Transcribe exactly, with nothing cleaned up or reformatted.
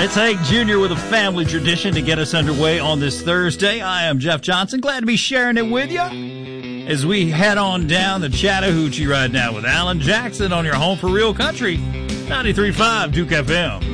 It's Hank Junior with a family tradition to get us underway on this Thursday. I am Jeff Johnson. Glad to be sharing it with you as we head on down the Chattahoochee right now with Alan Jackson on your home for real country, ninety-three point five Duke F M.